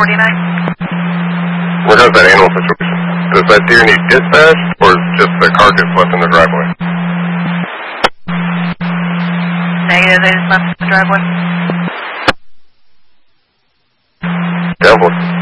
49. What about that animal situation? Does that deer need dispatched, or is just the carcass left in the driveway? Negative, they just left the driveway. Downvoice.